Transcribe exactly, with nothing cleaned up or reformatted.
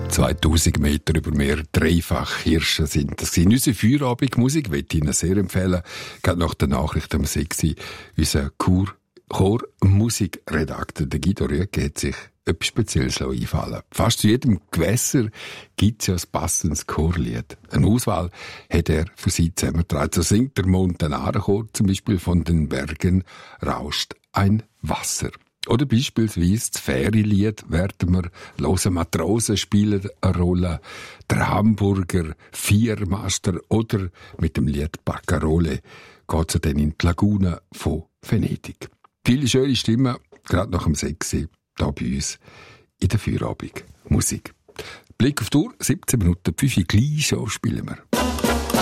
zweitausend Meter über Meer, dreifach Hirsche sind das. In unserer Feierabendmusik möchte ich Ihnen sehr empfehlen, gerade nach der Nachricht am sechs Uhr, unser Chor, Chor Musikredakteur Guido Rüegg hat sich etwas Spezielles einfallen. Fast zu jedem Gewässer gibt es ja ein passendes Chorlied. Eine Auswahl hat er für sie zusammengetragen. So singt der Montanare-Chor zum Beispiel von den Bergen rauscht ein Wasser. Oder beispielsweise das Fährilied werden wir hören, Matrosen spielen eine Rolle, der Hamburger Viermaster oder mit dem Lied Baccarole geht es dann in die Lagune von Venedig. Viele schöne Stimmen, gerade nach dem sechs Uhr, hier bei uns in der Feierabend Musik. Blick auf die Uhr, siebzehn Minuten, fünf Uhr, gleich schon spielen wir.